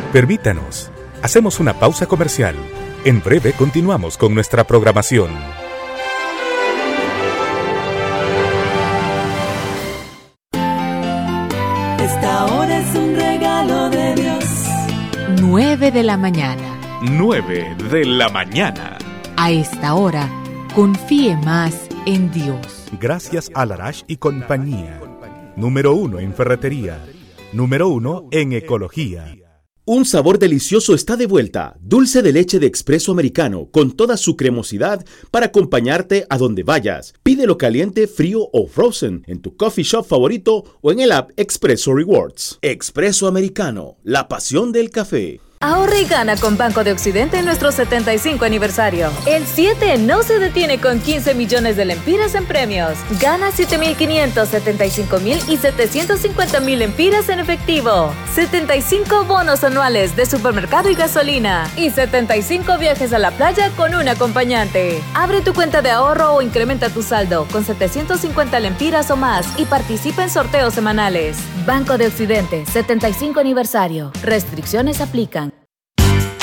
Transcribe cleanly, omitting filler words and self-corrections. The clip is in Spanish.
Permítanos, hacemos una pausa comercial. En breve continuamos con nuestra programación. Esta hora es un regalo de Dios. 9 de la mañana. 9 de la mañana. A esta hora, confíe más en Dios. Gracias a Larash y compañía. Número 1 en ferretería. Número 1 en ecología. Un sabor delicioso está de vuelta. Dulce de leche de Expreso Americano, con toda su cremosidad para acompañarte a donde vayas. Pídelo caliente, frío o frozen en tu coffee shop favorito o en el app Expreso Rewards. Expreso Americano, la pasión del café. Ahorra y gana con Banco de Occidente en nuestro 75 aniversario. El 7 no se detiene con 15 millones de lempiras en premios. Gana 7.500, 75.000 y 750.000 lempiras en efectivo. 75 bonos anuales de supermercado y gasolina. Y 75 viajes a la playa con un acompañante. Abre tu cuenta de ahorro o incrementa tu saldo con 750 lempiras o más y participa en sorteos semanales. Banco de Occidente, 75 aniversario. Restricciones aplican.